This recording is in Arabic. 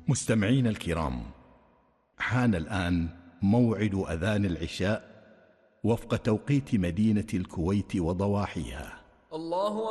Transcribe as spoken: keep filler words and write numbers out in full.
مستمعين الكرام، حان الآن موعد أذان العشاء وفق توقيت مدينة الكويت وضواحيها. الله